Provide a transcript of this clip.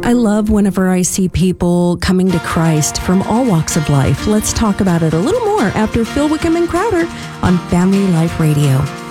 I love whenever I see people coming to Christ from all walks of life. Let's talk about it a little more after Phil Wickham and Crowder on Family Life Radio.